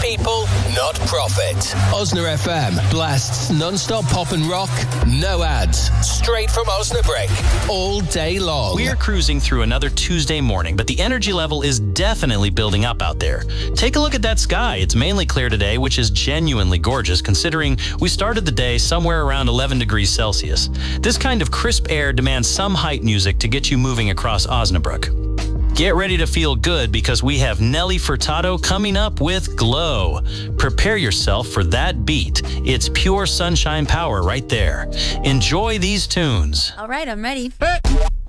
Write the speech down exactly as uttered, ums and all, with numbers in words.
people, not profit. Osna F M blasts non-stop pop and rock, no ads, straight from Osnabrück, all day long. We are cruising through another Tuesday morning, but the energy level is definitely building up out there. Take a look at that sky. It's mainly clear today, which is genuinely gorgeous considering we started the day somewhere around eleven degrees Celsius. This kind of crisp air demands some hype music to get you moving across Osnabrück. Get ready to feel good because we have Nelly Furtado coming up with Glow. Prepare yourself for that beat. It's pure sunshine power right there. Enjoy these tunes. All right, I'm ready.